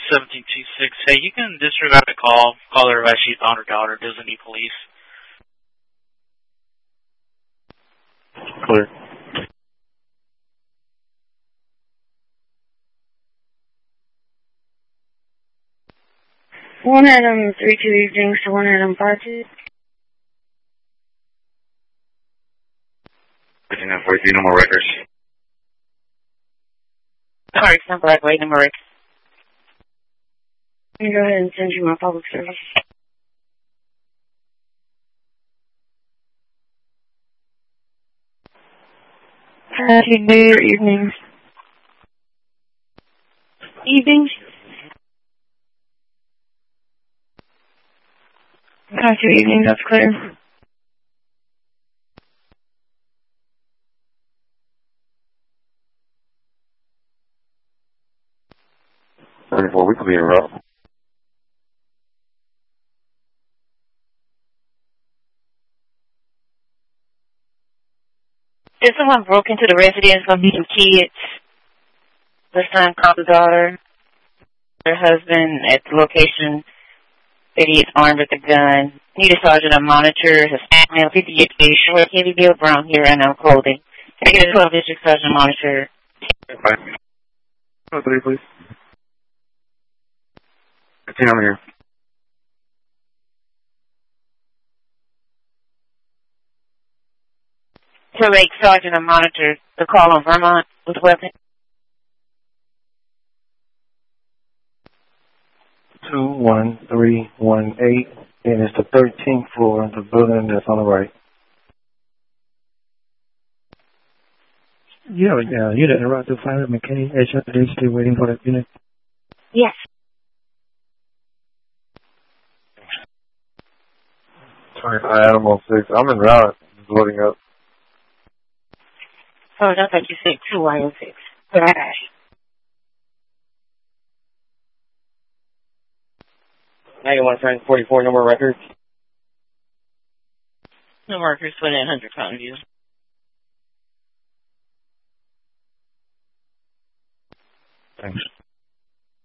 1726. Hey, you can disregard the call. Call her as she found her daughter. Doesn't need police. Clear. One Adam 32 evenings to 1 Adam 52. 5943, no more records. Sorry, it's not black, white, number. Let me go ahead and send you my public service. Happy New Year evenings. Evenings? Happy evenings, that's clear. We could be in route. If someone broke into the residence, gonna be some kids. The son called the daughter. Her husband at the location said he is armed with a gun. Need a sergeant to monitor his male 58 days short, heavy build, brown hair, and clothing. Can I get a 12 district sergeant monitor? Right. 3, please. 15, I'm here. To make sergeant to monitor the call on Vermont with weapon. 21318, and it's the 13th floor of the building that's on the right. You have a unit in route to 500 McKinney, HFD, still waiting for that unit? Yes. Sorry, Animal 6. I'm en route. Just loading up. Oh, that's like you said, 2YO6. Crash. Now you want to find 44, no more records? No markers, 2800 Fountain View. Thanks.